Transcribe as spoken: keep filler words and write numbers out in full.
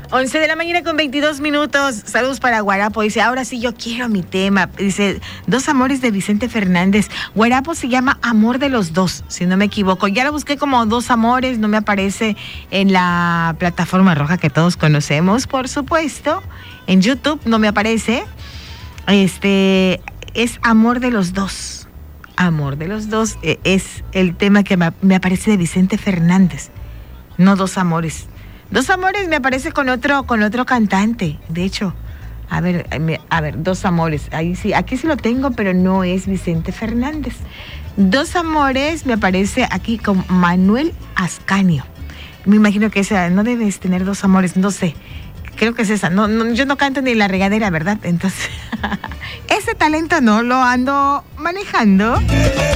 once de la mañana con veintidós minutos. Saludos para Guarapo. Dice, ahora sí yo quiero mi tema. Dice, Dos amores de Vicente Fernández. Guarapo se llama Amor de los Dos, si no me equivoco. Ya lo busqué como Dos Amores, no me aparece en la plataforma roja que todos conocemos, por supuesto. En YouTube no me aparece. Este, es Amor de los Dos. Amor de los Dos eh, es el tema que me, me aparece de Vicente Fernández. No Dos Amores. Dos Amores me aparece con otro, con otro cantante, de hecho. A ver, a ver, Dos Amores. Ahí sí, aquí sí lo tengo, pero no es Vicente Fernández. Dos Amores me aparece aquí con Manuel Ascanio. Me imagino que esa, no debes tener dos amores, no sé. Creo que es esa. No, no, yo no canto ni la regadera, ¿verdad? Entonces, ese talento no lo ando manejando.